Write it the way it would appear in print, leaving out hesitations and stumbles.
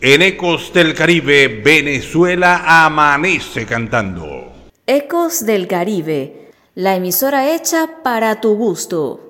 En Ecos del Caribe, Venezuela amanece cantando. Ecos del Caribe, la emisora hecha para tu gusto.